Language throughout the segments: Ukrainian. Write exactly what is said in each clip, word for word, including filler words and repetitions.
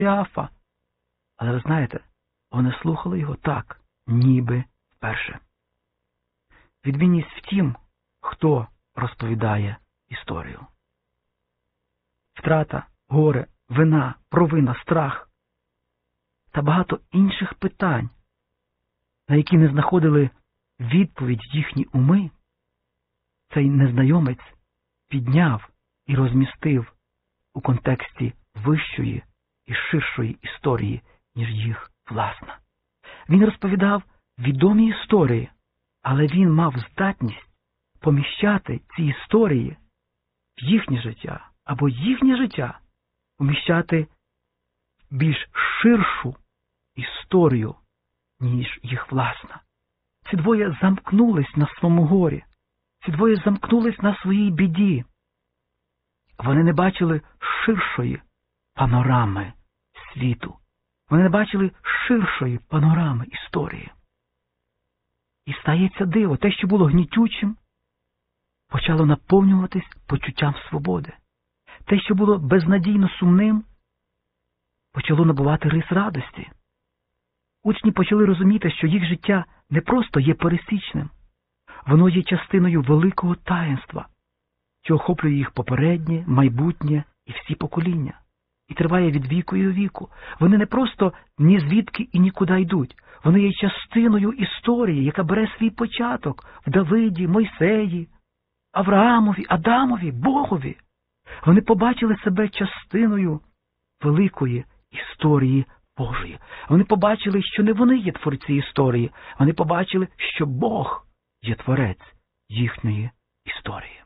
Каїафа. Але ви знаєте, вони слухали його так, ніби вперше. Відмінність в тім, хто розповідає історію. Втрата, горе, вина, провина, страх та багато інших питань, на які не знаходили відповідь їхні уми, цей незнайомець підняв і розмістив у контексті вищої і ширшої історії, ніж їх власна. Він розповідав відомі історії, але він мав здатність поміщати ці історії в їхнє життя, або їхнє життя поміщати в більш ширшу історію, ніж їх власна. Ці двоє замкнулись на своєму горі. Ці двоє замкнулись на своїй біді. Вони не бачили ширшої панорами світу. Вони не бачили ширшої панорами історії. І стається диво. Те, що було гнітючим, почало наповнюватись почуттям свободи. Те, що було безнадійно сумним, почало набувати рис радості. Учні почали розуміти, що їх життя не просто є пересічним. Воно є частиною великого таїнства, що охоплює їх попереднє, майбутнє і всі покоління. І триває від віку і до віку. Вони не просто ні звідки і нікуди йдуть. Вони є частиною історії, яка бере свій початок в Давиді, Мойсеї, Авраамові, Адамові, Богові. Вони побачили себе частиною великої історії Божої. Вони побачили, що не вони є творці історії. Вони побачили, що Бог є творець їхньої історії.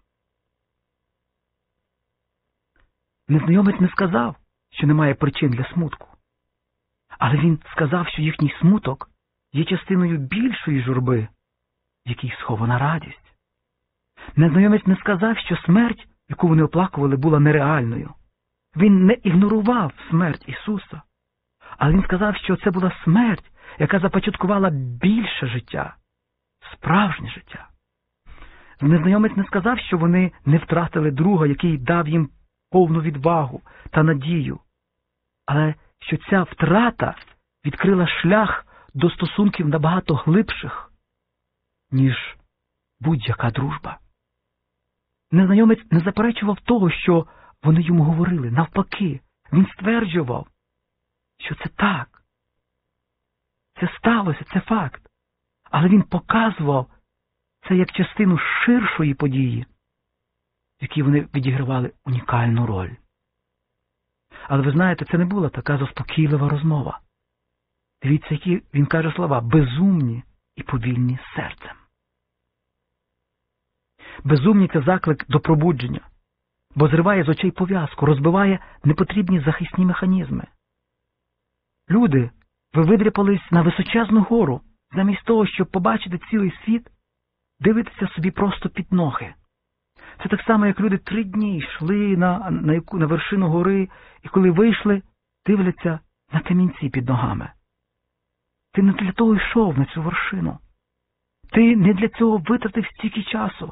Незнайомець не сказав, що немає причин для смутку. Але він сказав, що їхній смуток є частиною більшої журби, в якій схована радість. Незнайомець не сказав, що смерть, яку вони оплакували, була нереальною. Він не ігнорував смерть Ісуса. Але він сказав, що це була смерть, яка започаткувала більше життя, справжнє життя. Незнайомець не сказав, що вони не втратили друга, який дав їм повну відвагу та надію. Але що ця втрата відкрила шлях до стосунків набагато глибших, ніж будь-яка дружба. Незнайомець не заперечував того, що вони йому говорили. Навпаки, він стверджував, що це так. Це сталося, це факт. Але він показував це як частину ширшої події, в якій вони відігравали унікальну роль. Але ви знаєте, це не була така заспокійлива розмова. Дивіться, які він каже слова: безумні і повільні серцем. Безумні – це заклик до пробудження, бо зриває з очей пов'язку, розбиває непотрібні захисні механізми. Люди, ви видряпались на височезну гору, замість того, щоб побачити цілий світ, дивитеся собі просто під ноги. Це так само, як люди три дні йшли на, на, яку, на вершину гори, і коли вийшли, дивляться на камінці під ногами. Ти не для того йшов на цю вершину. Ти не для цього витратив стільки часу.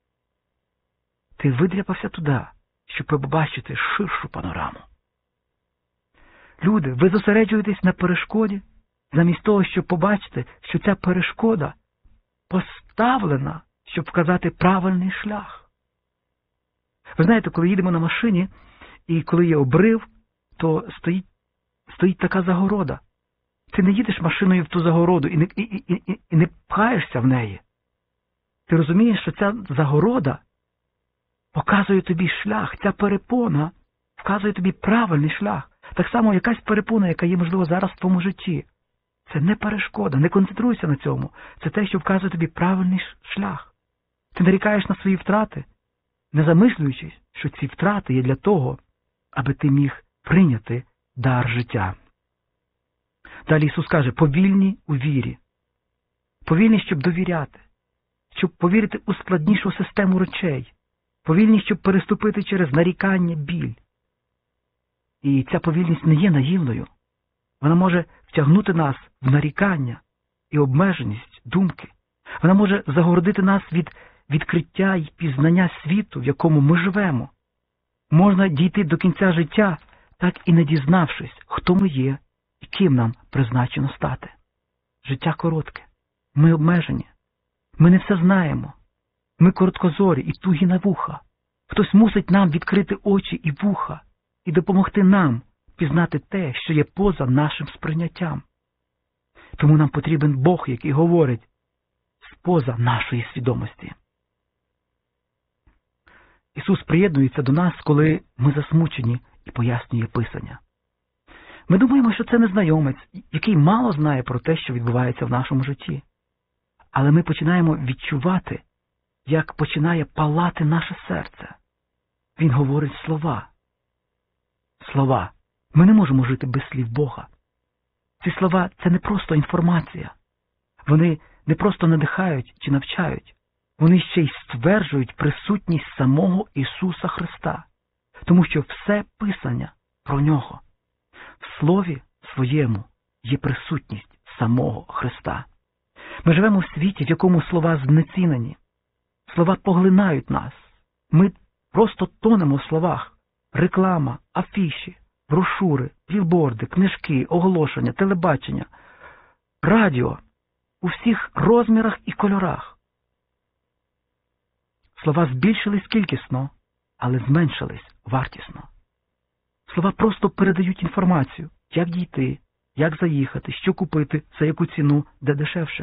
Ти видряпався туди, щоб побачити ширшу панораму. Люди, ви зосереджуєтесь на перешкоді, замість того, щоб побачити, що ця перешкода поставлена, щоб вказати правильний шлях. Ви знаєте, коли їдемо на машині, і коли є обрив, то стоїть, стоїть така загорода. Ти не їдеш машиною в ту загороду і не, і, і, і, і не пхаєшся в неї. Ти розумієш, що ця загорода показує тобі шлях, ця перепона вказує тобі правильний шлях. Так само якась перепона, яка є, можливо, зараз в твоєму житті. Це не перешкода, не концентруйся на цьому. Це те, що вказує тобі правильний шлях. Ти нарікаєш на свої втрати, не замислюючись, що ці втрати є для того, аби ти міг прийняти дар життя. Далі Ісус каже: повільні у вірі. Повільні, щоб довіряти, щоб повірити у складнішу систему речей. Повільні, щоб переступити через нарікання, біль. І ця повільність не є наївною. Вона може втягнути нас в нарікання і обмеженість думки. Вона може загородити нас від відкриття і пізнання світу, в якому ми живемо. Можна дійти до кінця життя так і не дізнавшись, хто ми є і ким нам призначено стати. Життя коротке, ми обмежені, ми не все знаємо, ми короткозорі і тугі на вуха. Хтось мусить нам відкрити очі і вуха і допомогти нам пізнати те, що є поза нашим сприйняттям. Тому нам потрібен Бог, який говорить з-поза нашої свідомості. Ісус приєднується до нас, коли ми засмучені, і пояснює Писання. Ми думаємо, що це незнайомець, який мало знає про те, що відбувається в нашому житті. Але ми починаємо відчувати, як починає палати наше серце. Він говорить слова. Слова. Ми не можемо жити без слів Бога. Ці слова – це не просто інформація. Вони не просто надихають чи навчають. Вони ще й стверджують присутність самого Ісуса Христа. Тому що все Писання про Нього. В Слові Своєму є присутність самого Христа. Ми живемо в світі, в якому слова знецінені. Слова поглинають нас. Ми просто тонемо в словах. Реклама, афіші, брошури, білборди, книжки, оголошення, телебачення, радіо у всіх розмірах і кольорах. Слова збільшились кількісно, але зменшились вартісно. Слова просто передають інформацію, як дійти, як заїхати, що купити, за яку ціну, де дешевше.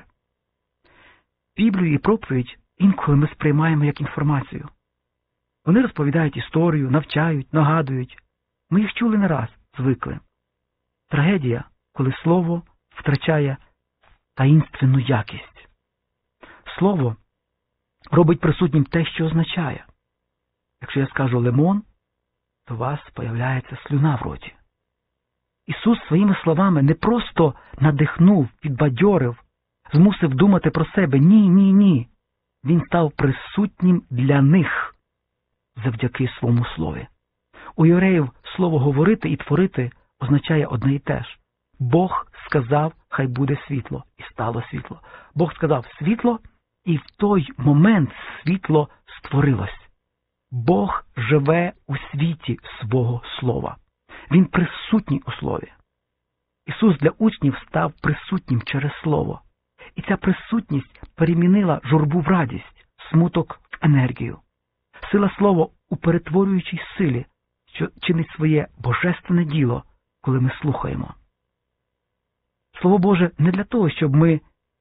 Біблію і проповідь інколи ми сприймаємо як інформацію. Вони розповідають історію, навчають, нагадують. Ми їх чули не раз, звикли. Трагедія, коли слово втрачає таїнственну якість. Слово робить присутнім те, що означає. Якщо я скажу лимон, то у вас появляється слюна в роті. Ісус своїми словами не просто надихнув, підбадьорив, змусив думати про себе. Ні, ні, ні. Він став присутнім для них завдяки своєму слові. У євреїв слово «говорити» і «творити» означає одне і те ж. Бог сказав, хай буде світло, і стало світло. Бог сказав світло, і в той момент світло створилось. Бог живе у світі свого слова. Він присутній у слові. Ісус для учнів став присутнім через слово. І ця присутність перемінила журбу в радість, смуток в енергію. Сила слова у перетворюючій силі, що чинить своє божественне діло, коли ми слухаємо. Слово Боже не для того, щоб ми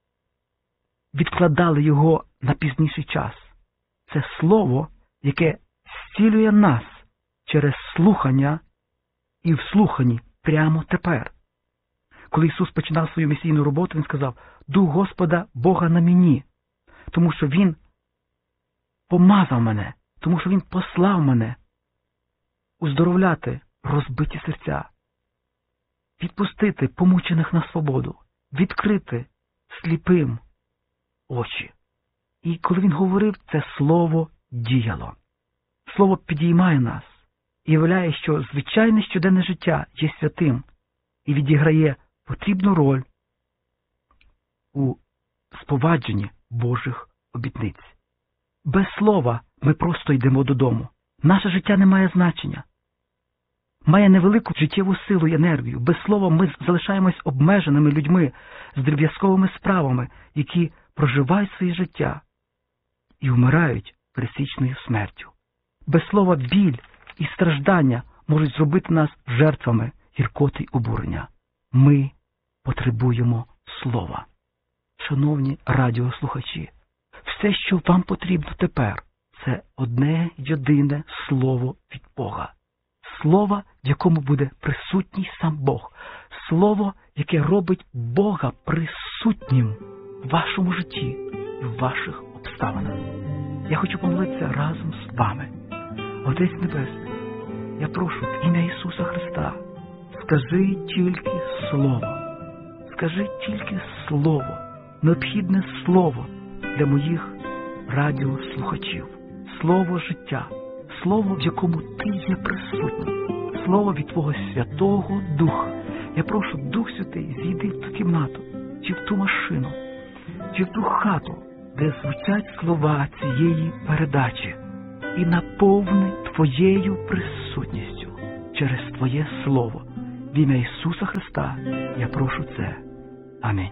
відкладали його на пізніший час. Це слово, яке зцілює нас через слухання і в слуханні прямо тепер. Коли Ісус починав свою місійну роботу, Він сказав: «Дух Господа Бога на мені», тому що Він помазав мене, тому що Він послав мене уздоровляти розбиті серця, відпустити помучених на свободу, відкрити сліпим очі. І коли Він говорив, це слово діяло. Слово підіймає нас і являє, що звичайне щоденне життя є святим і відіграє потрібну роль у спровадженні Божих обітниць. Без слова ми просто йдемо додому. Наше життя не має значення. Має невелику життєву силу і енергію. Без слова ми залишаємось обмеженими людьми з дріб'язковими справами, які проживають своє життя і вмирають пересічною смертю. Без слова біль і страждання можуть зробити нас жертвами гіркоти й обурення. Ми потребуємо слова. Шановні радіослухачі, все, що вам потрібно тепер, це одне єдине слово від Бога. Слово, в якому буде присутній сам Бог. Слово, яке робить Бога присутнім в вашому житті і в ваших обставинах. Я хочу помолитися разом з вами. Отець Небесний, я прошу в ім'я Ісуса Христа, скажи тільки слово. Скажи тільки слово, необхідне слово для моїх радіослухачів. Слово життя, слово, в якому ти є присутній, слово від Твого Святого Духа. Я прошу, Дух Святий, зійди в ту кімнату, чи в ту машину, чи в ту хату, де звучать слова цієї передачі, і наповни Твоєю присутністю. через Твоє Слово. В ім'я Ісуса Христа я прошу це. Амінь.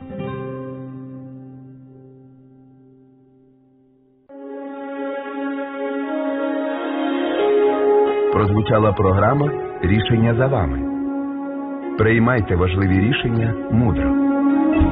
Прозвучала програма «Рішення за вами». Приймайте важливі рішення мудро.